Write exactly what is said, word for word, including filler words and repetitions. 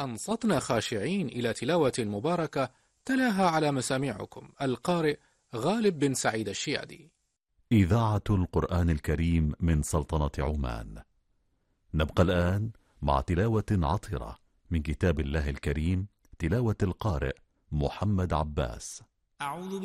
أنصتنا خاشعين إلى تلاوة مباركة تلاها على مسامعكم القارئ غالب بن سعيد الشيادي. إذاعة القرآن الكريم من سلطنة عمان. نبقى الآن مع تلاوة عطرة من كتاب الله الكريم، تلاوة القارئ محمد عباس. أعوذ